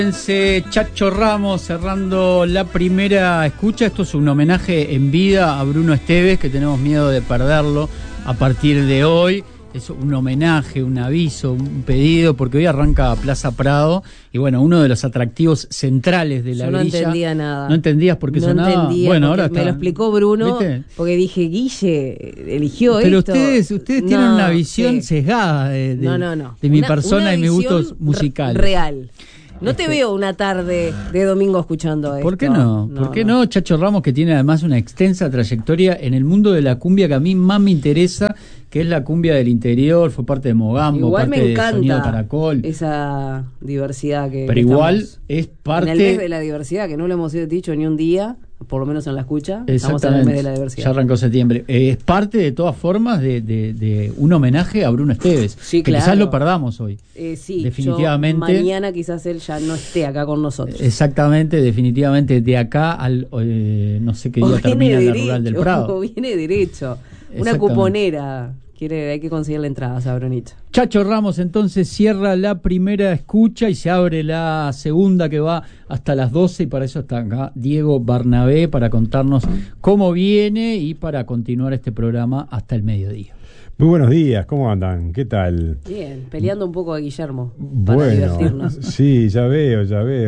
Chacho Ramos cerrando la primera escucha. Esto es un homenaje en vida a Bruno Esteves, que tenemos miedo de perderlo a partir de hoy. Es un homenaje, un aviso, un pedido, porque hoy arranca Plaza Prado y bueno, uno de los atractivos centrales de la grilla. Yo no entendía nada. ¿No entendías por qué sonaba? No entendía, bueno, ahora me lo explicó Bruno, ¿viste? Porque dije, Guille eligió pero esto. Pero ustedes tienen una visión sesgada de mi persona y mis gustos musicales. Real. No te veo una tarde de domingo escuchando esto. ¿Por qué no? ¿Por qué no? Chacho Ramos, que tiene además una extensa trayectoria en el mundo de la cumbia que a mí más me interesa, que es la cumbia del interior, fue parte de Mogambo, igual parte me encanta de Sonido Caracol. Esa diversidad que pero igual es parte... En el mes de la diversidad, que no lo hemos dicho ni un día, por lo menos en la escucha, estamos en el mes de la diversidad. Ya arrancó septiembre. Es parte de todas formas de un homenaje a Bruno Esteves, sí, que claro. quizás lo perdamos hoy. Sí, definitivamente. Mañana quizás él ya no esté acá con nosotros. Exactamente, definitivamente de acá al no sé qué día termina la Rural del Prado. O viene derecho, una cuponera. Hay que conseguirle entradas a Brunito. Chacho Ramos entonces cierra la primera escucha y se abre la segunda, que va hasta las 12, y para eso está acá Diego Barnabé para contarnos cómo viene y para continuar este programa hasta el mediodía. Muy buenos días, ¿cómo andan? ¿Qué tal? Bien, peleando un poco a Guillermo para divertirnos. Sí, ya veo.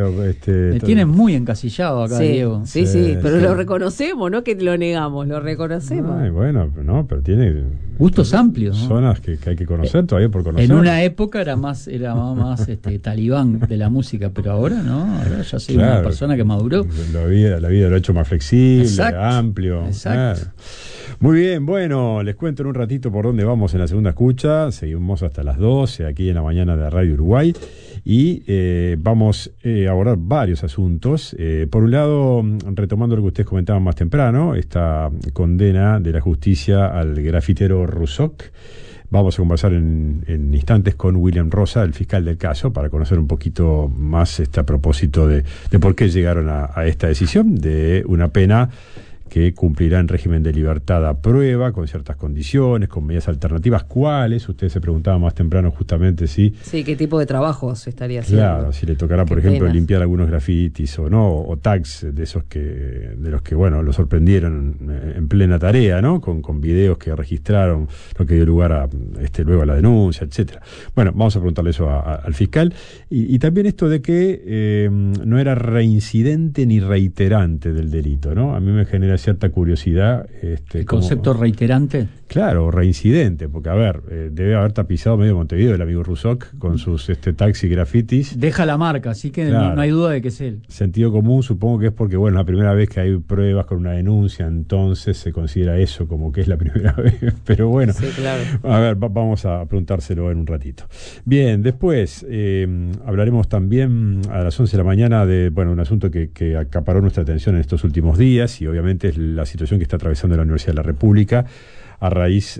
Me tienes muy encasillado acá, sí, Diego. Sí, pero lo reconocemos, no que lo negamos, lo reconocemos. Ay, bueno, no, pero tiene gustos amplios, ¿no? Zonas que hay que conocer todavía por conocer. En una época era más talibán de la música, pero ahora no, ahora ya soy una persona que maduró. La vida lo ha hecho más flexible, amplio. Exacto. Claro. Muy bien, bueno, les cuento en un ratito por dónde vamos en la segunda escucha. Seguimos hasta las 12 aquí en la mañana de Radio Uruguay y vamos a abordar varios asuntos. Por un lado, retomando lo que ustedes comentaban más temprano, esta condena de la justicia al grafitero Rusok. Vamos a conversar en instantes con William Rosa, el fiscal del caso, para conocer un poquito más a propósito de por qué llegaron a esta decisión de una pena que cumplirá en régimen de libertad a prueba, con ciertas condiciones, con medidas alternativas. ¿Cuáles? Ustedes se preguntaban más temprano justamente si... Sí, ¿qué tipo de trabajos estaría haciendo? Claro, si le tocará, por ejemplo, limpiar algunos grafitis o no, o tags de esos de los que, bueno, lo sorprendieron en plena tarea, ¿no? Con videos que registraron, lo que dio lugar a luego a la denuncia, etcétera. Bueno, vamos a preguntarle eso al fiscal. Y también esto de que no era reincidente ni reiterante del delito, ¿no? A mí me genera cierta curiosidad. ¿El concepto reiterante? Claro, reincidente, porque a ver, debe haber tapizado medio Montevideo el amigo Rusok con sus taxi grafitis. Deja la marca, así que claro, no hay duda de que es él. Sentido común, supongo que es porque, bueno, la primera vez que hay pruebas con una denuncia, entonces se considera eso como que es la primera vez. Pero bueno, sí, claro. A ver, vamos a preguntárselo en un ratito. Bien, después hablaremos también a las 11 de la mañana de, bueno, un asunto que acaparó nuestra atención en estos últimos días y obviamente es la situación que está atravesando la Universidad de la República a raíz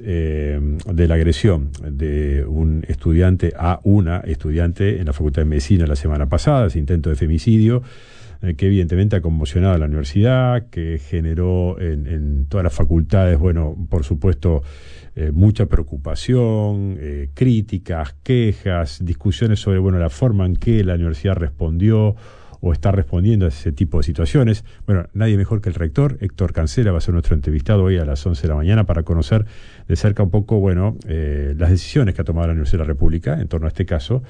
de la agresión de un estudiante a una estudiante en la Facultad de Medicina la semana pasada, ese intento de femicidio que evidentemente ha conmocionado a la universidad, que generó en todas las facultades, bueno, por supuesto, mucha preocupación, críticas, quejas, discusiones sobre, bueno, la forma en que la universidad respondió o está respondiendo a ese tipo de situaciones. Bueno, nadie mejor que el rector, Héctor Cancela, va a ser nuestro entrevistado hoy a las 11 de la mañana para conocer de cerca un poco, bueno, las decisiones que ha tomado la Universidad de la República en torno a este caso,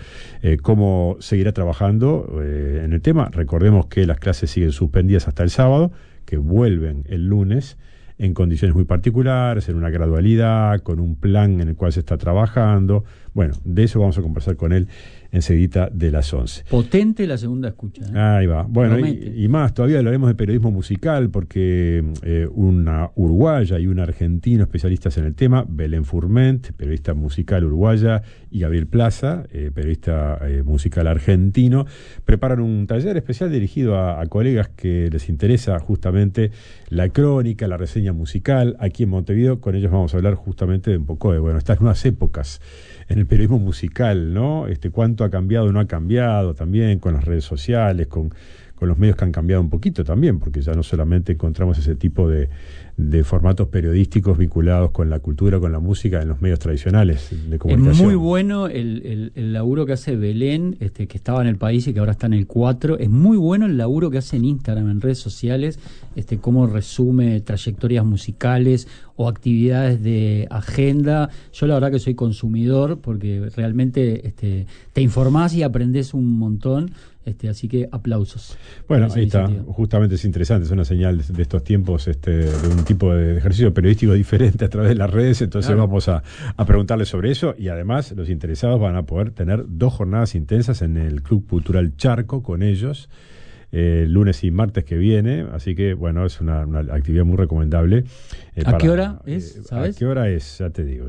cómo seguirá trabajando en el tema. Recordemos que las clases siguen suspendidas hasta el sábado, que vuelven el lunes en condiciones muy particulares, en una gradualidad, con un plan en el cual se está trabajando. Bueno, de eso vamos a conversar con él enseguida de las 11. Potente la segunda escucha. Ahí va. Bueno, y más, todavía hablaremos de periodismo musical porque una uruguaya y un argentino especialistas en el tema, Belén Furment, periodista musical uruguaya, y Gabriel Plaza, periodista musical argentino, preparan un taller especial dirigido a colegas que les interesa justamente la crónica, la reseña musical aquí en Montevideo. Con ellos vamos a hablar justamente de un poco de, bueno, estas nuevas épocas en el periodismo musical, ¿no? Cuánto ha cambiado o no ha cambiado también con las redes sociales, con con los medios que han cambiado un poquito también, porque ya no solamente encontramos ese tipo de formatos periodísticos vinculados con la cultura, con la música en los medios tradicionales de comunicación. Es muy bueno el laburo que hace Belén, que estaba en El País y que ahora está en El 4. Es muy bueno el laburo que hace en Instagram, en redes sociales, cómo resume trayectorias musicales o actividades de agenda. Yo la verdad que soy consumidor porque realmente te informás y aprendés un montón. Así que aplausos. Bueno, ahí está, justamente es interesante, es una señal de estos tiempos, de un tipo de ejercicio periodístico diferente a través de las redes, entonces claro, vamos a preguntarles sobre eso, y además los interesados van a poder tener 2 jornadas intensas en el Club Cultural Charco con ellos, lunes y martes que viene, así que bueno, es una actividad muy recomendable. ¿A qué hora es? ¿Sabes? ¿A qué hora es? Ya te digo.